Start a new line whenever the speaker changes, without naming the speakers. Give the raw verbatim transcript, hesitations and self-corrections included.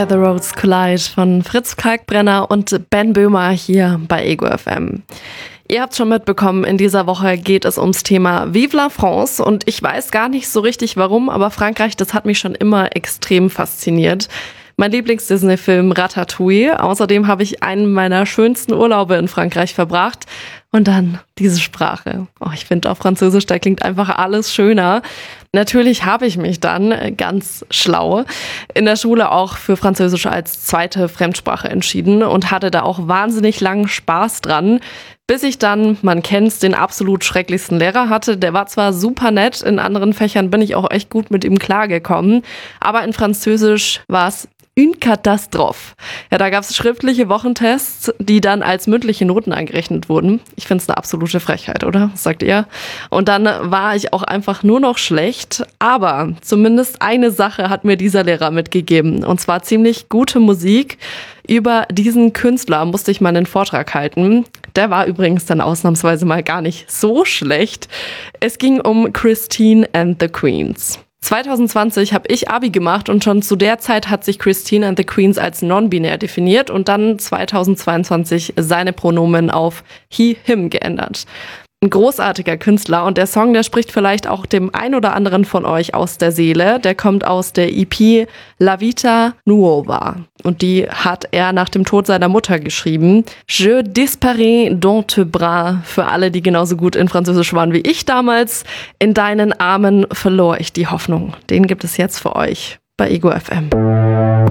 Where the Roads Collide von Fritz Kalkbrenner und Ben Böhmer hier bei Ego F M. Ihr habt schon mitbekommen, in dieser Woche geht es ums Thema Vive la France und ich weiß gar nicht so richtig warum, aber Frankreich, das hat mich schon immer extrem fasziniert. Mein Lieblings-Disney-Film Ratatouille. Außerdem habe ich einen meiner schönsten Urlaube in Frankreich verbracht. Und dann diese Sprache. Oh, ich finde auf Französisch, da klingt einfach alles schöner. Natürlich habe ich mich dann, ganz schlau, in der Schule auch für Französisch als zweite Fremdsprache entschieden und hatte da auch wahnsinnig langen Spaß dran. Bis ich dann, man kennt's, den absolut schrecklichsten Lehrer hatte. Der war zwar super nett, in anderen Fächern bin ich auch echt gut mit ihm klargekommen. Aber in Französisch war es une catastrophe. Ja, da gab es schriftliche Wochentests, die dann als mündliche Noten angerechnet wurden. Ich finde es eine absolute Frechheit, oder? Was sagt ihr? Und dann war ich auch einfach nur noch schlecht. Aber zumindest eine Sache hat mir dieser Lehrer mitgegeben. Und zwar ziemlich gute Musik. Über diesen Künstler musste ich mal einen Vortrag halten. Der war übrigens dann ausnahmsweise mal gar nicht so schlecht. Es ging um Christine and the Queens. zwanzig zwanzig habe ich Abi gemacht und schon zu der Zeit hat sich Christine and the Queens als non-binär definiert und dann zwanzig zweiundzwanzig seine Pronomen auf he, him geändert. Ein großartiger Künstler und der Song, der spricht vielleicht auch dem ein oder anderen von euch aus der Seele. Der kommt aus der E P La Vita Nuova und die hat er nach dem Tod seiner Mutter geschrieben. Je disparais dans tes bras, für alle, die genauso gut in Französisch waren wie ich damals. In deinen Armen verlor ich die Hoffnung. Den gibt es jetzt für euch bei Ego F M.